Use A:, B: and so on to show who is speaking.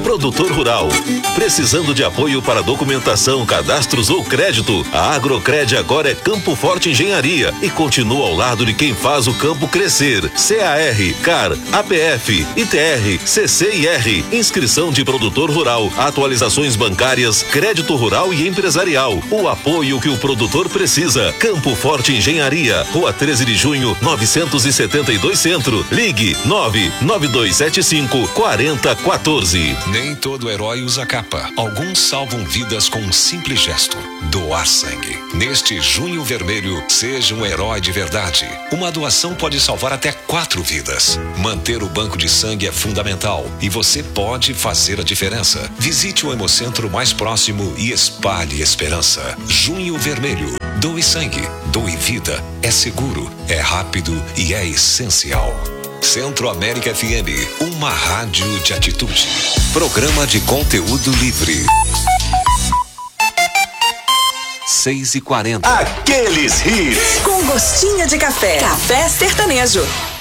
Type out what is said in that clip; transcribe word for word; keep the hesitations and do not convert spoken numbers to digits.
A: Produtor rural. Precisando de apoio para documentação, cadastros ou crédito? A Agrocred agora é Campo Forte Engenharia e continua ao lado de quem faz o campo crescer. C A R, C A R, A P F, I T R, C C I R, inscrição de produtor rural, atualizações bancárias, crédito rural e empresarial. O apoio que o produtor precisa. Campo Forte Engenharia, Rua treze de junho, novecentos e setenta e dois Centro. Ligue nove nove dois sete cinco quatro zero um quatro.
B: Nem todo herói usa capa. Alguns salvam vidas com um simples gesto: doar sangue. Neste Junho Vermelho, seja um herói de verdade. Uma doação pode salvar até quatro vidas. Manter o banco de sangue é fundamental e você pode fazer a diferença. Visite o Hemocentro mais próximo e espalhe esperança. Junho Vermelho. Doe sangue, doe vida. É seguro, é rápido e é essencial. Centro América F M, uma rádio de atitude. Programa de conteúdo livre. seis e quarenta.
C: Aqueles hits.
D: Com gostinho de café. Café Sertanejo.